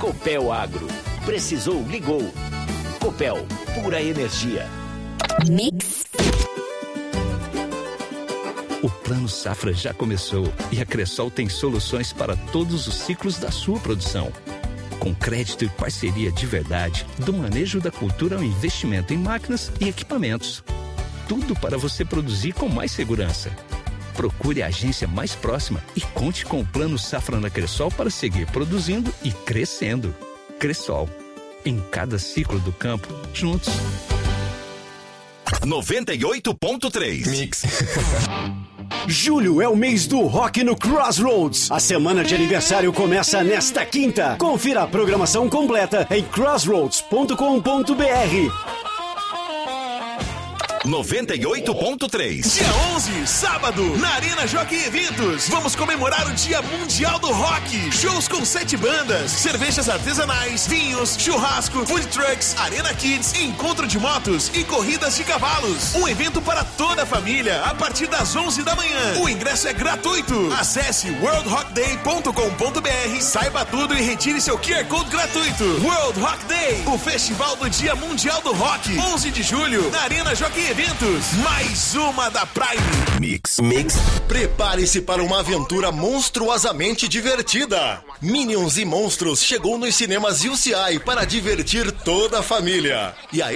Copel Agro. Precisou, ligou. Copel, pura energia. Mix. O Plano Safra já começou e a Cressol tem soluções para todos os ciclos da sua produção. Com crédito e parceria de verdade, do manejo da cultura ao investimento em máquinas e equipamentos. Tudo para você produzir com mais segurança. Procure a agência mais próxima e conte com o Plano Safra na Cressol para seguir produzindo e crescendo. Cressol. Em cada ciclo do campo, juntos. 98.3 Mix. Julho é o mês do rock no Crossroads. A semana de aniversário começa nesta quinta. Confira a programação completa em crossroads.com.br. 98.3. Dia 11, sábado, na Arena Jockey Eventos. Vamos comemorar o Dia Mundial do Rock. Shows com 7 bandas, cervejas artesanais, vinhos, churrasco, food trucks, Arena Kids, encontro de motos e corridas de cavalos. Um evento para toda a família a partir das 11 da manhã. O ingresso é gratuito. Acesse worldrockday.com.br, saiba tudo e retire seu QR Code gratuito. World Rock Day, o festival do Dia Mundial do Rock. 11 de julho, na Arena Jockey Eventos, mais uma da Prime. Mix. Prepare-se para uma aventura monstruosamente divertida. Minions e Monstros chegou nos cinemas UCI para divertir toda a família. E a